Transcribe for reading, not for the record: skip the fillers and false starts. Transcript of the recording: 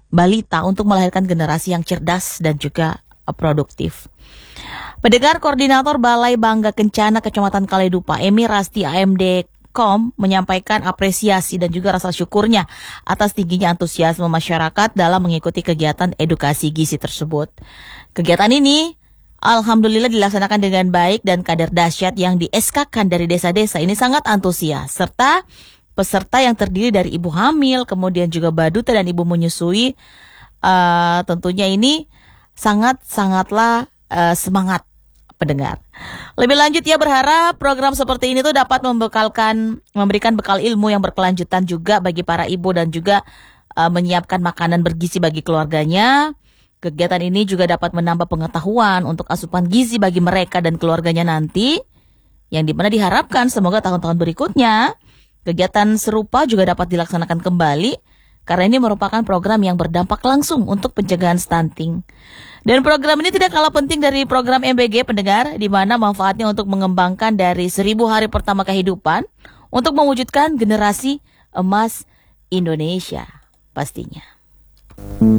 balita untuk melahirkan generasi yang cerdas dan juga produktif. Pendengar, Koordinator Balai Bangga Kencana Kecamatan Kaledupa, Emi Rasti AMD.com, menyampaikan apresiasi dan juga rasa syukurnya atas tingginya antusiasme masyarakat dalam mengikuti kegiatan edukasi gizi tersebut. Kegiatan ini alhamdulillah dilaksanakan dengan baik dan kadar dahsyat yang di-SK-kan dari desa-desa ini sangat antusias, serta peserta yang terdiri dari ibu hamil, kemudian juga baduta dan ibu menyusui, tentunya ini sangatlah semangat pendengar. Lebih lanjut, ia berharap program seperti ini tuh dapat memberikan bekal ilmu yang berkelanjutan juga bagi para ibu dan juga menyiapkan makanan bergizi bagi keluarganya. Kegiatan ini juga dapat menambah pengetahuan untuk asupan gizi bagi mereka dan keluarganya nanti, yang dimana diharapkan semoga tahun-tahun berikutnya kegiatan serupa juga dapat dilaksanakan kembali, karena ini merupakan program yang berdampak langsung untuk pencegahan stunting. Dan program ini tidak kalah penting dari program MBG, pendengar, di mana manfaatnya untuk mengembangkan dari 1000 hari pertama kehidupan untuk mewujudkan generasi emas Indonesia pastinya.